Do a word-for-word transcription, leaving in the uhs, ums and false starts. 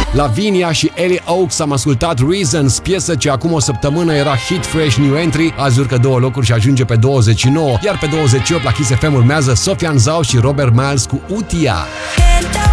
Lavinia și Ellie Oaks am ascultat Reasons, piesă ce acum o săptămână era hit fresh new entry, azi urcă două locuri și ajunge pe douăzeci și nouă, iar pe douăzeci și opt la Kiss F M urmează Sofian Zau și Robert Miles cu Utia.